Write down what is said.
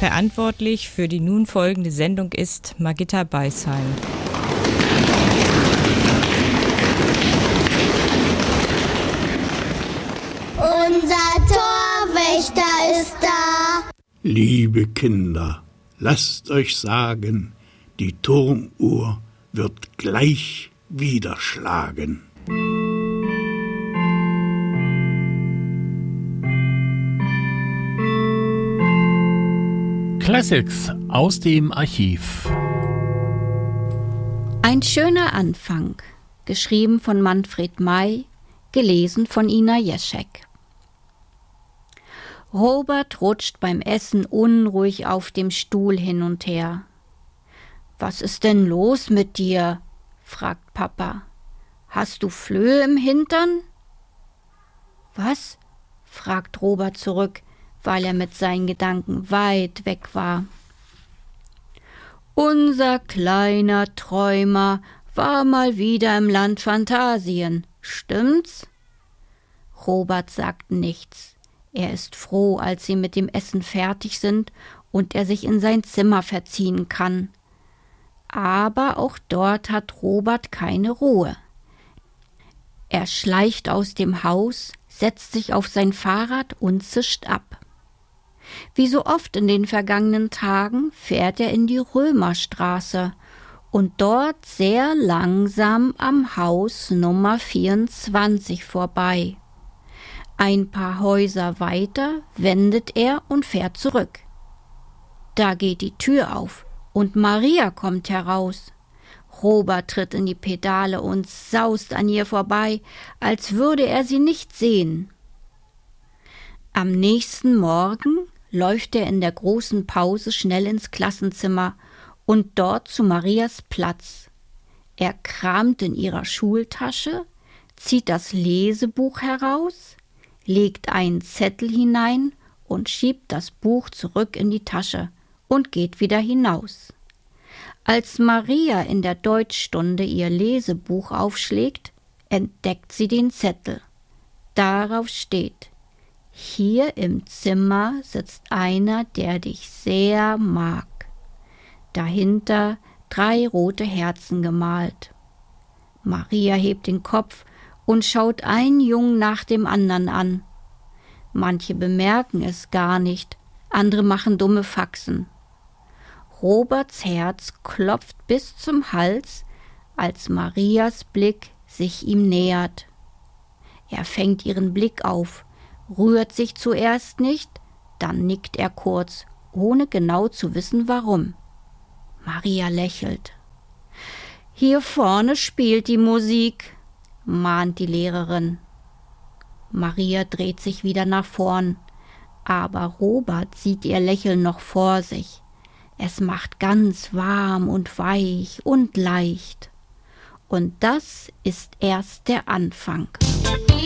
Verantwortlich für die nun folgende Sendung ist Margitta Beisheim. Unser Torwächter ist da. Liebe Kinder, lasst euch sagen, die Turmuhr wird gleich wieder schlagen. Classics aus dem Archiv. Ein schöner Anfang, geschrieben von Manfred May, gelesen von Ina Jeschek. Robert rutscht beim Essen unruhig auf dem Stuhl hin und her. »Was ist denn los mit dir?« fragt Papa. »Hast du Flöhe im Hintern?« »Was?« fragt Robert zurück, weil er mit seinen Gedanken weit weg war. »Unser kleiner Träumer war mal wieder im Land Phantasien, stimmt's?« Robert sagt nichts. Er ist froh, als sie mit dem Essen fertig sind und er sich in sein Zimmer verziehen kann. Aber auch dort hat Robert keine Ruhe. Er schleicht aus dem Haus, setzt sich auf sein Fahrrad und zischt ab. Wie so oft in den vergangenen Tagen fährt er in die Römerstraße und dort sehr langsam am Haus Nummer 24 vorbei. Ein paar Häuser weiter wendet er und fährt zurück. Da geht die Tür auf und Maria kommt heraus. Robert tritt in die Pedale und saust an ihr vorbei, als würde er sie nicht sehen. Am nächsten Morgen läuft er in der großen Pause schnell ins Klassenzimmer und dort zu Marias Platz. Er kramt in ihrer Schultasche, zieht das Lesebuch heraus, legt einen Zettel hinein und schiebt das Buch zurück in die Tasche und geht wieder hinaus. Als Maria in der Deutschstunde ihr Lesebuch aufschlägt, entdeckt sie den Zettel. Darauf steht: Hier im Zimmer sitzt einer, der dich sehr mag. Dahinter 3 rote Herzen gemalt. Maria hebt den Kopf und schaut einen Jungen nach dem anderen an. Manche bemerken es gar nicht, andere machen dumme Faxen. Roberts Herz klopft bis zum Hals, als Marias Blick sich ihm nähert. Er fängt ihren Blick auf, rührt sich zuerst nicht, dann nickt er kurz, ohne genau zu wissen, warum. Maria lächelt. »Hier vorne spielt die Musik«, mahnt die Lehrerin. Maria dreht sich wieder nach vorn, aber Robert sieht ihr Lächeln noch vor sich. Es macht ganz warm und weich und leicht. Und das ist erst der Anfang.